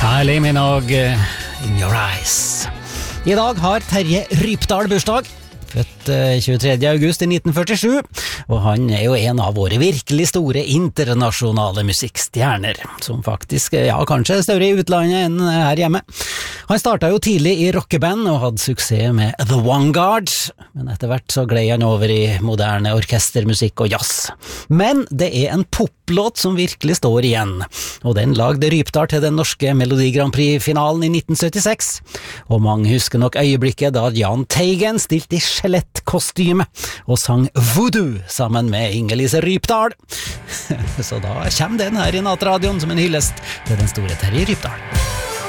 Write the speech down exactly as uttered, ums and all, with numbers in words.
Kylie Minogue, In Your Eyes. I dag har Terje Rypdal bursdag. Født tjuetredje august i nitten førtisju, og han er jo en av våre virkelig store internasjonale musikkstjerner, som faktisk, ja, kanskje er større i utlandet enn her hjemme. Han startet jo tidlig i rockeband og hadde suksess med The Vanguard, men etter hvert så gled han over i moderne orkestermusikk og jazz. Men det er en poplåt som virkelig står igjen, og den lagde Rypdal til den norske Melodi Grand Prix-finalen i nitten syttiseks, og mange husker nok øyeblikket da Jahn Teigen stilte i skjelettkostyme og sang Voodoo sammen med Inger-Lise Rypdal. Så da kommer den her i nattradioen som en hyllest til den store Terje Rypdal.